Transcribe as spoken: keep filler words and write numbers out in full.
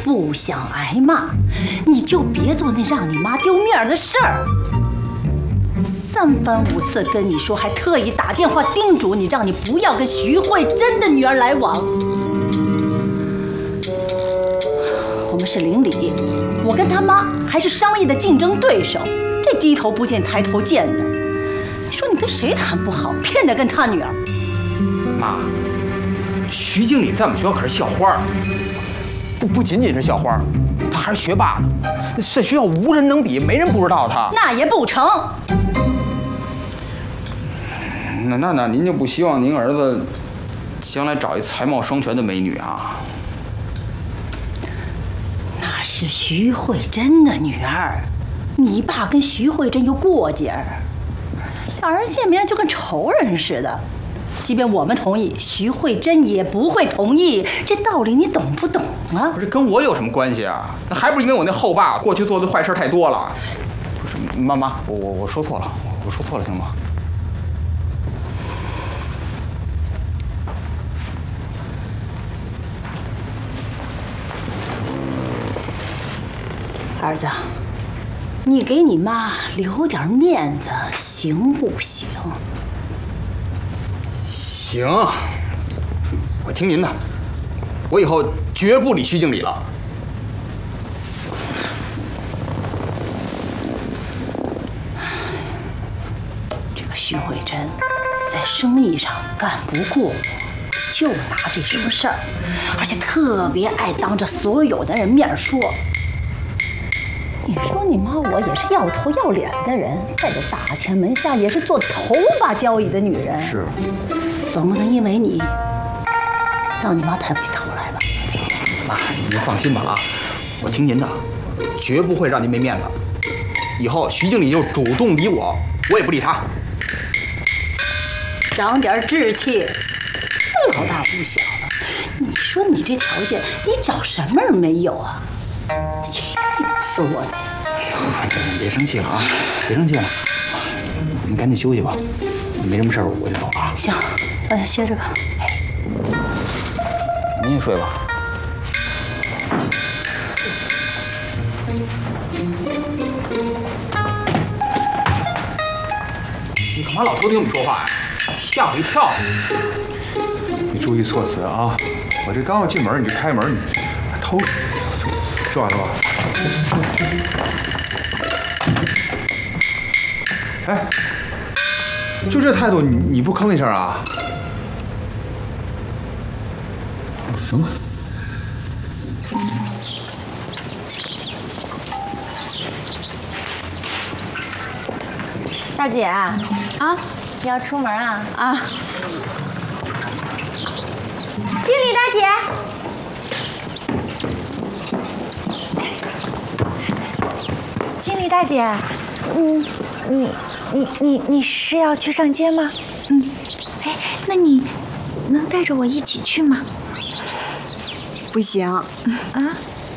不想挨骂，你就别做那让你妈丢面的事儿。三番五次跟你说，还特意打电话叮嘱你，让你不要跟徐慧珍的女儿来往。我们是邻里，我跟他妈还是商业的竞争对手，这低头不见抬头见的。你说你跟谁谈不好，偏得跟他女儿？ 妈，徐经理在我们学校可是校花，不不仅仅是校花，他还是学霸呢，在学校无人能比，没人不知道他。 那也不成。 那那那，您就不希望您儿子将来找一才貌双全的美女啊？ 那是徐慧珍的女儿，你爸跟徐慧珍有过节儿，两人见面就跟仇人似的。即便我们同意，徐慧珍也不会同意。这道理你懂不懂啊？ 不是跟我有什么关系啊？那还不是因为我那后爸过去做的坏事太多了。不是，妈妈，我我我说错了，我说错了，行吗？ 儿子，你给你妈留点面子行不行？ 行，我听您的，我以后绝不理徐经理了。 这个徐慧珍在生意上干不过我，就拿这说事儿，而且特别爱当着所有的人面说。你说你妈我也是要头要脸的人，在这大钱门下也是做头把交椅的女人。 是， 总不能因为你让你妈抬不起头来吧？ 妈，您放心吧啊，我听您的，绝不会让您没面子。以后徐经理就主动理我，我也不理他。 长点志气，老大不小了。你说你这条件，你找什么人没有啊？气死我了！ 别生气了啊，别生气了，你赶紧休息吧。没什么事儿，我就走了啊。 行，早点歇着吧。 您也睡吧。你干嘛老偷听我们说话呀？吓我一跳！ 你注意措辞啊！我这刚要进门，你这开门，你偷，说完了吧？哎，就这态度，你你不吭一声啊？行吧。 大姐啊，你要出门啊？ 啊， 经理大姐，经理大姐，嗯，你你你你是要去上街吗？嗯，哎，那你能带着我一起去吗？ 不行， 啊？